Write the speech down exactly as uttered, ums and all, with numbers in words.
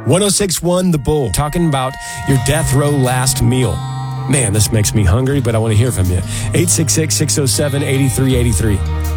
one oh six point one The Bull, talking about your death row last meal. Man, this makes me hungry, but I want to hear from you. eight six six, six oh seven, eight three eight three.